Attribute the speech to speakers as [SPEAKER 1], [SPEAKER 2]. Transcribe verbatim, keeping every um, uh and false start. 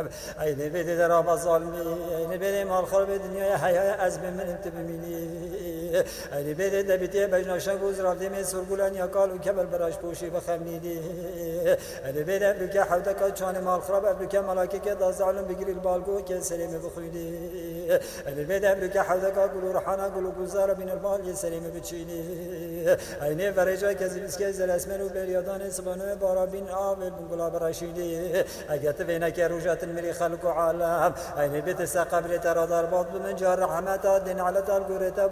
[SPEAKER 1] أين بدي دراب الظالمين أين بدي مال خرب الدنيا حياة أزم من انت بميني أين بدي دبتي بجنا شنقوز رفضي من سرقلان يقالوا كبل براش بوشي بخمنيدي أين بدي أبلك حودك شان مال خرب أبلك ملاكي كدا زعلم بقري البالقو كسليم بخيدي أين بدي أبلك حودك قلوا رحانا قلوا قزار بين المال يسليم بتشيني أين فرجا كذبس كذل اسمن وبريادان سبحانه بارابين آبل بنقلا براشيدي أجت فينك رجات المري خلق عالم أين بيت سقبل ترى ضربات من جار رحمة الدين على القرية